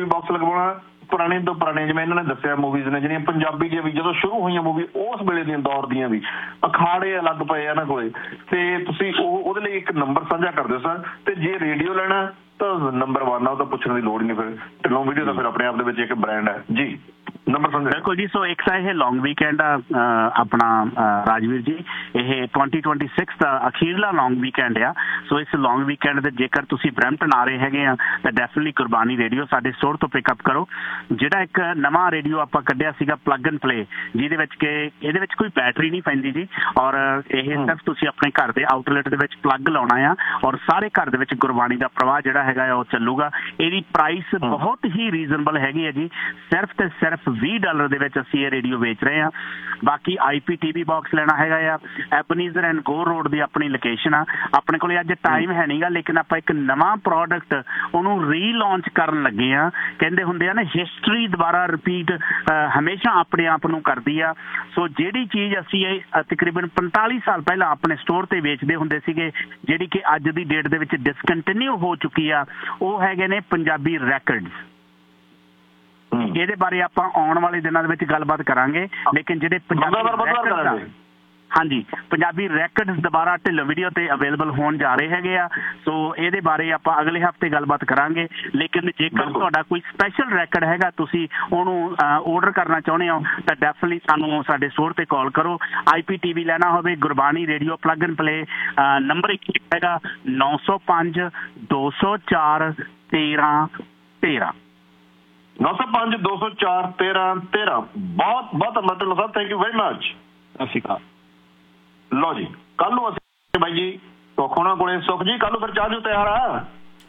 TV box ਲਗਵਾਉਣਾ ਪੁਰਾਣੇ ਤੋਂ ਪੁਰਾਣੇ, ਜਿਵੇਂ ਇਹਨਾਂ ਨੇ ਦੱਸਿਆ ਮੂਵੀਜ਼ ਨੇ ਜਿਹੜੀਆਂ ਪੰਜਾਬੀ ਦੀਆਂ ਵੀ ਜਦੋਂ ਸ਼ੁਰੂ ਹੋਈਆਂ ਮੂਵੀ ਉਸ ਵੇਲੇ ਦੀਆਂ ਦੌਰ ਦੀਆਂ ਵੀ ਅਖਾੜੇ ਅਲੱਗ ਪਏ ਇਹਨਾਂ ਕੋਲੇ, ਤੇ ਤੁਸੀਂ ਉਹਦੇ ਲਈ ਇੱਕ ਨੰਬਰ ਸਾਂਝਾ ਕਰ ਦਿਓ ਸਰ। ਤੇ ਜੇ ਰੇਡੀਓ ਲੈਣਾ ਤਾਂ ਨੰਬਰ 1 ਆ, ਉਹ ਤਾਂ ਪੁੱਛਣ ਦੀ ਲੋੜ ਹੀ ਨਹੀਂ। ਫਿਰ ਢਿੱਲੋਂ ਵੀਡੀਓ ਦਾ ਫਿਰ ਆਪਣੇ ਆਪ ਦੇ ਵਿੱਚ ਇੱਕ ਬ੍ਰਾਂਡ ਹੈ ਜੀ। ਨੰਬਰ ਸਮਝੋ ਬਿਲਕੁਲ ਜੀ। ਸੋ ਇੱਕ ਤਾਂ ਇਹ ਲੌਂਗ ਵੀਕਐਂਡ ਆ ਆਪਣਾ ਰਾਜਵੀਰ ਜੀ, ਇਹ 2026 ਦਾ ਅਖੀਰਲਾ ਲੌਂਗ ਵੀਕਐਂਡ ਆ। ਸੋ ਇਸ ਲੌਂਗ ਵੀਕਐਂਡ ਦੇ ਜੇਕਰ ਤੁਸੀਂ ਬਰੈਂਪਟਨ ਆ ਰਹੇ ਹੈਗੇ ਆ ਤਾਂ ਡੈਫੀਨਿਟਲੀ ਕੁਰਬਾਨੀ ਰੇਡੀਓ ਸਾਡੇ ਸਟੋਰ ਤੋਂ ਪਿਕਅਪ ਕਰੋ। ਜਿਹੜਾ ਇੱਕ ਨਵਾਂ ਰੇਡੀਓ ਆਪਾਂ ਕੱਢਿਆ ਸੀਗਾ ਪਲੱਗ ਐਂਡ ਪਲੇ, ਜਿਹਦੇ ਵਿੱਚ ਕਿ ਇਹਦੇ ਵਿੱਚ ਕੋਈ ਬੈਟਰੀ ਨਹੀਂ ਪੈਂਦੀ ਜੀ, ਔਰ ਇਹ ਸਿਰਫ ਤੁਸੀਂ ਆਪਣੇ ਘਰ ਦੇ ਆਊਟਲੈਟ ਦੇ ਵਿੱਚ ਪਲੱਗ ਲਾਉਣਾ ਆ ਔਰ ਸਾਰੇ ਘਰ ਦੇ ਵਿੱਚ ਗੁਰਬਾਣੀ ਦਾ ਪ੍ਰਵਾਹ ਜਿਹੜਾ ਹੈਗਾ ਉਹ ਚੱਲੂਗਾ। ਇਹਦੀ ਪ੍ਰਾਈਸ ਬਹੁਤ ਹੀ ਰੀਜ਼ਨਬਲ ਹੈਗੀ ਹੈ ਜੀ, ਸਿਰਫ ਤੇ ਸਿਰਫ $20 ਦੇ ਵਿੱਚ ਅਸੀਂ ਇਹ ਰੇਡੀਓ ਵੇਚ ਰਹੇ ਹਾਂ। ਬਾਕੀ IPTV ਬਾਕਸ ਲੈਣਾ ਹੈਗਾ ਆ, ਐਬਨੀਜ਼ਰ ਐਂਡ ਗੋ ਰੋਡ ਦੀ ਆਪਣੀ ਲੋਕੇਸ਼ਨ ਆ। ਆਪਣੇ ਕੋਲ ਅੱਜ ਟਾਈਮ ਹੈ ਨਹੀਂਗਾ, ਲੇਕਿਨ ਆਪਾਂ ਇੱਕ ਨਵਾਂ ਪ੍ਰੋਡਕਟ ਉਹਨੂੰ ਰੀਲਾਂਚ ਕਰਨ ਲੱਗੇ ਆ। ਕਹਿੰਦੇ ਹੁੰਦੇ ਆ ਨਾ, ਹਿਸਟਰੀ ਦੁਬਾਰਾ ਰਿਪੀਟ ਹਮੇਸ਼ਾ ਆਪਣੇ ਆਪ ਨੂੰ ਕਰਦੀ ਆ। ਸੋ ਜਿਹੜੀ ਚੀਜ਼ ਅਸੀਂ ਇਹ ਤਕਰੀਬਨ 45 ਸਾਲ ਪਹਿਲਾਂ ਆਪਣੇ ਸਟੋਰ ਤੇ ਵੇਚਦੇ ਹੁੰਦੇ ਸੀਗੇ, ਜਿਹੜੀ ਕਿ ਅੱਜ ਦੀ ਡੇਟ ਦੇ ਵਿੱਚ ਡਿਸਕੰਟੀਨਿਊ ਹੋ ਚੁੱਕੀ ਆ, ਉਹ ਹੈਗੇ ਨੇ ਪੰਜਾਬੀ ਰੈਕਡਸ। ਇਹਦੇ ਬਾਰੇ ਆਪਾਂ ਆਉਣ ਵਾਲੇ ਦਿਨਾਂ ਦੇ ਵਿੱਚ ਗੱਲਬਾਤ ਕਰਾਂਗੇ, ਲੇਕਿਨ ਜਿਹੜੇ ਪੰਜਾਬੀ ਹਾਂਜੀ ਪੰਜਾਬੀ ਰੈਕਡਸ ਦੁਬਾਰਾ ਢਿੱਲੋਂ ਵੀਡੀਓ ਤੇ ਅਵੇਲੇਬਲ ਹੋਣ ਜਾ ਰਹੇ ਹੈਗੇ ਆ। ਸੋ ਇਹਦੇ ਬਾਰੇ ਆਪਾਂ ਅਗਲੇ ਹਫ਼ਤੇ ਗੱਲਬਾਤ ਕਰਾਂਗੇ। ਲੇਕਿਨ ਜੇਕਰ ਤੁਹਾਡਾ ਕੋਈ ਸਪੈਸ਼ਲ ਰੈਕਡ ਹੈਗਾ, ਤੁਸੀਂ ਉਹਨੂੰ ਆਰਡਰ ਕਰਨਾ ਚਾਹੁੰਦੇ ਹੋ ਤਾਂ ਡੈਫੀਨਿਟਲੀ ਸਾਨੂੰ ਸਾਡੇ ਸਟੋਰ ਤੇ ਕਾਲ ਕਰੋ। IPTV ਲੈਣਾ ਹੋਵੇ, Gurbani radio plug and play, number ਇੱਕ ਹੈਗਾ 905 204 1313 905 204 1313। ਬਹੁਤ ਬਹੁਤ ਮਤਲਬ sir, thank you very much. ਸਤਿ ਸ਼੍ਰੀ ਅਕਾਲ। ਲਓ ਜੀ, ਕੱਲ ਨੂੰ ਅਸੀਂ ਬਾਈ ਜੀ ਸੁੱਖ ਉਹਨਾਂ ਕੋਲੇ, ਸੁੱਖ ਜੀ ਕੱਲ ਨੂੰ ਫਿਰ ਚਾਹ ਜੋ ਤਿਆਰ ਆ?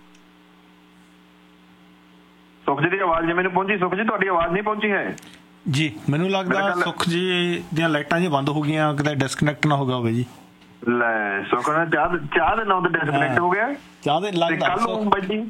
ਸੁੱਖ ਜੀ ਦੀ ਆਵਾਜ਼ ਜਿਵੇਂ ਪਹੁੰਚੀ, ਸੁੱਖ ਜੀ ਤੁਹਾਡੀ ਆਵਾਜ਼ ਨਹੀਂ ਪਹੁੰਚੀ ਹੈ ਜੀ। ਮੈਨੂੰ ਲੱਗਦਾ ਸੁੱਖ ਜੀ ਦੀਆਂ ਲਾਈਟਾਂ ਜੀ ਬੰਦ ਹੋ ਗਈਆਂ, ਕਿਤੇ ਡਿਸਕਨੈਕਟ ਨਾ ਹੋ ਗਿਆ ਹੋਵੇ ਜੀ। ਲੈ ਸੁੱਖ ਨਾਲ ਚਾਹ ਦੇ ਨਾਂ ਤੇ ਡਿਸਕਨੈਕਟ ਹੋ ਗਿਆ ਚਾਹ ਦੇ ਲੱਗਦਾ। ਕੱਲ ਨੂੰ ਬਾਈ ਜੀ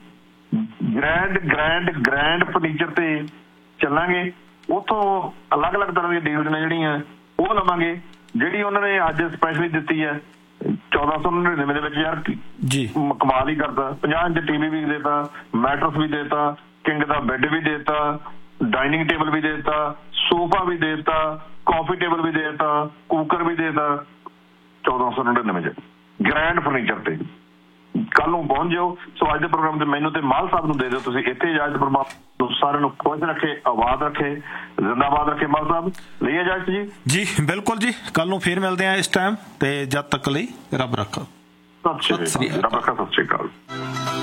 ਗ੍ਰੈਂਡ ਫਰਨੀਚਰ ਤੇ ਚੱਲਾਂਗੇ, ਉੱਥੋਂ ਅਲੱਗ-ਅਲੱਗ ਤਰ੍ਹਾਂ ਦੀਆਂ ਡੀਲਸ ਨੇ ਜਿਹੜੀਆਂ ਉਹ ਲਵਾਂਗੇ। ਜਿਹੜੀ ਉਹਨਾਂ ਨੇ ਅੱਜ ਸਪੈਸ਼ਲੀ ਦਿੱਤੀ ਹੈ 1499 ਦੇ ਵਿੱਚ, ਯਾਰ ਜੀ ਕਮਾਲ ਹੀ ਕਰਦਾ। 50 ਇੰਚ TV ਵੀ ਦੇਤਾ, ਮੈਟਰਸ ਵੀ ਦੇਤਾ, ਕਿੰਗ ਦਾ ਬੈੱਡ ਵੀ ਦੇਤਾ, ਡਾਈਨਿੰਗ ਟੇਬਲ ਵੀ ਦੇਤਾ, ਸੋਫਾ ਵੀ ਦੇਤਾ, ਕਾਫੀ ਟੇਬਲ ਵੀ ਦੇਤਾ, ਕੁੱਕਰ ਵੀ ਦੇਤਾ 1499 ਚ ਗ੍ਰੈਂਡ ਫਰਨੀਚਰ ਤੇ। ਕੱਲ ਨੂੰ ਪਹੁੰਚ ਜਾਓ। ਸੋ ਅੱਜ ਦੇ ਪ੍ਰੋਗਰਾਮ ਤੇ ਮੈਨੂੰ ਤੇ ਮਾਲ ਸਾਹਿਬ ਨੂੰ ਦੇ ਦਿਓ ਤੁਸੀਂ। ਇੱਥੇ ਇਜਾਜ਼ਤ, ਪਰਮਾਤਮਾ ਸਾਰਿਆਂ ਨੂੰ ਖੁਸ਼ ਰੱਖੇ, ਆਬਾਦ ਰੱਖੇ, ਜ਼ਿੰਦਾਬਾਦ ਰੱਖੇ। ਮਾਲ ਸਾਹਿਬ ਲਈ ਇਜਾਜ਼ਤ ਜੀ। ਜੀ ਬਿਲਕੁਲ ਜੀ, ਕੱਲ ਨੂੰ ਫੇਰ ਮਿਲਦੇ ਆ ਇਸ ਟਾਈਮ ਤੇ। ਜਦ ਤੱਕ ਲਈ ਰੱਬ ਰੱਖਾ। ਸਤਿ ਸ਼੍ਰੀ ਅਕਾਲ। ਰੱਬ ਰੱਖਾ। ਸਤਿ ਸ਼੍ਰੀ ਅਕਾਲ।